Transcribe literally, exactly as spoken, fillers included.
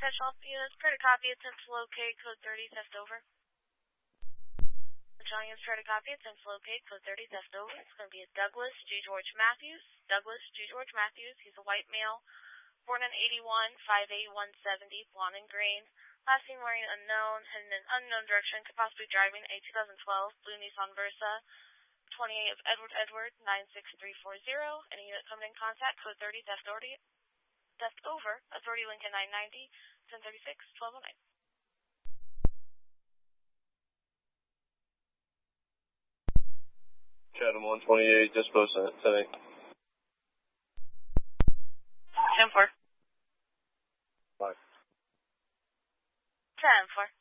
Special units, per to copy, attempt to locate, code thirty, theft over. John units, per to copy, attempt to locate, code thirty, theft over. It's going to be a Douglas G. George Matthews. Douglas G. George Matthews, he's a white male, born in eighty-one, five eight, one seventy, blonde and green. Last seen wearing unknown, heading in unknown direction, could possibly be driving a two thousand twelve blue Nissan Versa, twenty-eight of Edward Edward, nine six three four zero. Any unit coming in contact, code thirty, theft over. Theft over, Authority Lincoln nine ninety, ten thirty-six, twelve oh nine. Chatham one twenty-eight, dispo ten eight. ten four. Five. ten four.